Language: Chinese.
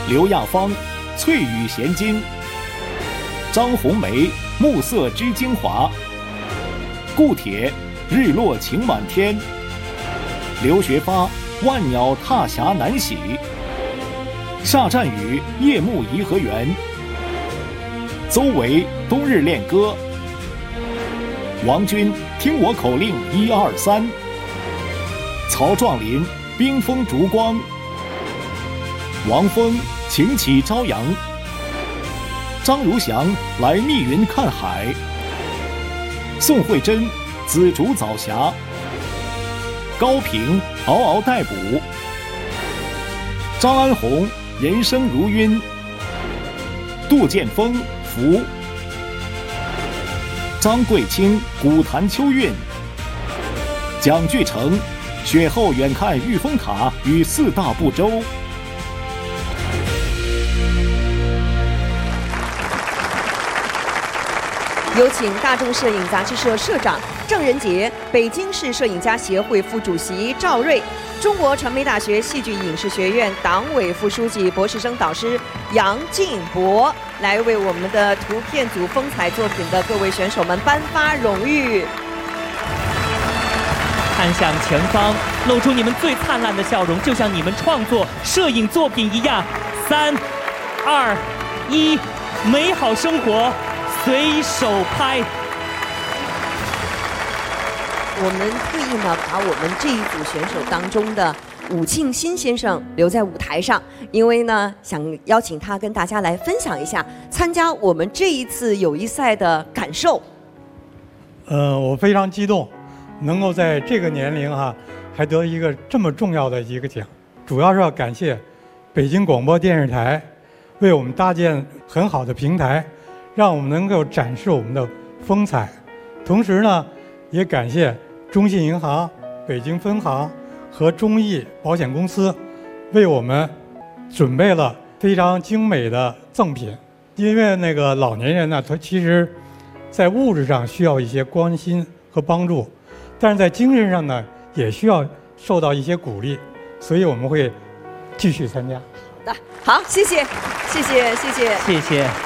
刘亚芳翠羽衔金，张红梅暮色知精华，顾帖日落晴满天，刘学发万鸟踏霞难喜，煞战雨夜幕颐和园，邹维冬日恋歌，王军听我口令1、2、3，曹壮林冰封烛光，王峰擎起朝阳，张如祥来密云看海，宋慧珍紫竹早霞，高平嗷嗷待哺，张安红人生如晕，杜建峰福，张桂清古潭秋韵，蒋巨成雪后远看玉峰塔与4大部洲。 有请大众摄影杂志社社长郑仁杰、北京市摄影家协会副主席赵瑞、中国传媒大学戏剧影视学院党委副书记、博士生导师杨进博来为我们的图片组风采作品的各位选手们颁发荣誉。 看向前方，露出你们最灿烂的笑容，就像你们创作摄影作品一样。3、2、1，美好生活随手拍。 我们特意呢，把我们这一组选手当中的武庆新先生留在舞台上，因为呢，想邀请他跟大家来分享一下参加我们这一次友谊赛的感受。 我非常激动，能够在这个年龄还得一个这么重要的一个奖，主要是要感谢北京广播电视台为我们搭建很好的平台，让我们能够展示我们的风采。同时呢，也感谢中信银行北京分行和中义保险公司为我们准备了非常精美的赠品。因为那个老年人呢，他其实在物质上需要一些关心和帮助，但是在精神上呢，也需要受到一些鼓励，所以我们会继续参加。 好，谢谢，谢谢，谢谢， 谢谢。